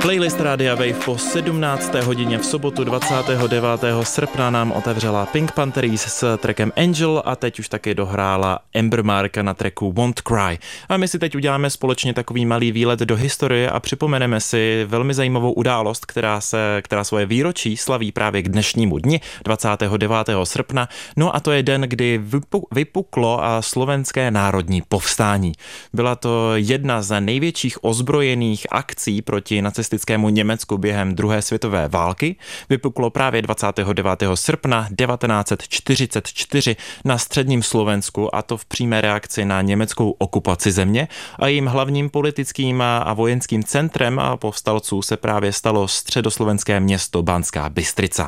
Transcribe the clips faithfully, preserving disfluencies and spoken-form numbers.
Playlist Rádia Wave po sedmnácté hodině v sobotu dvacátého devátého srpna nám otevřela Pink Panthers s trackem Angel a teď už taky dohrála Amber Mark na tracku Won't Cry. A my si teď uděláme společně takový malý výlet do historie a připomeneme si velmi zajímavou událost, která se, která svoje výročí slaví právě k dnešnímu dni dvacátého devátého srpna. No a to je den, kdy vypuklo slovenské národní povstání. Byla to jedna z největších ozbrojených akcí proti nacistickému Německu během druhé světové války. Vypuklo právě dvacátého devátého srpna devatenáct set čtyřicet čtyři na středním Slovensku, a to v přímé reakci na německou okupaci země, a jejím hlavním politickým a vojenským centrem a povstalců se právě stalo středoslovenské město Banská Bystrica.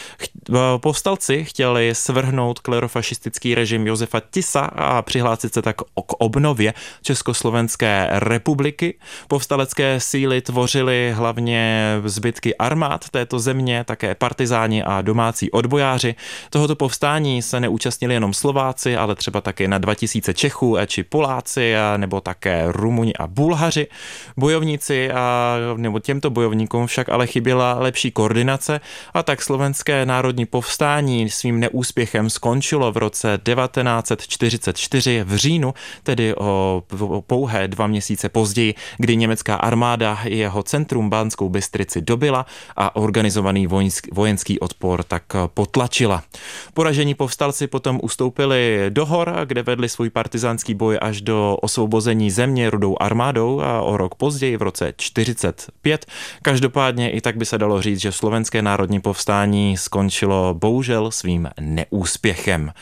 Povstalci chtěli svrhnout klerofašistický režim Josefa Tisa a přihlásit se tak k obnově Československé republiky. Povstalecké síly tvořily hlavně zbytky armád této země, také partizáni a domácí odbojáři. Tohoto povstání se neúčastnili jenom Slováci, ale třeba také na dva tisíce Čechů či Poláci, nebo také Rumuni a Bulhaři. Bojovníci a nebo těmto bojovníkům však ale chyběla lepší koordinace, a tak slovenské národní povstání svým neúspěchem skončilo v roce devatenáct set čtyřicet čtyři v říjnu, tedy o pouhé dva měsíce později, kdy německá armáda jeho centrum Banskou Bystrici dobila a organizovaný vojenský odpor tak potlačila. Poražení povstalci potom ustoupili do hor, kde vedli svůj partizánský boj až do osvobození země Rudou armádou a o rok později v roce čtyřicet pět. Každopádně i tak by se dalo říct, že slovenské národní povstání skončilo bohužel svým neúspěchem.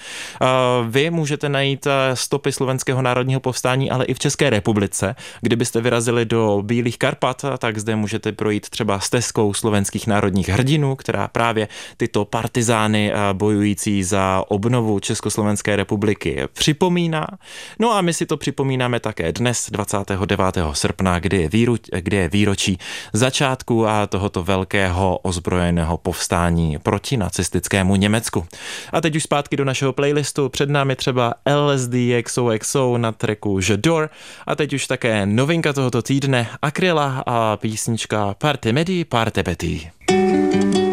Vy můžete najít stopy slovenského národního povstání ale i v České republice. Kdybyste vyrazili do Bílých Karpat, tak zde můžete projít třeba stezkou slovenských národních hrdinů, která právě tyto partizány bojující za obnovu Československé republiky připomíná. No a my si to připomínáme také dnes, dvacátého devátého srpna, kdy je, výru, kdy je výročí začátku a tohoto velkého ozbrojeného povstání proti nacistickému Německu. A teď už zpátky do našeho playlistu. Před námi třeba L S D X O X O na tracku J'adore a teď už také novinka tohoto týdne Akryla a písnička Parte Medi, Parte Petit.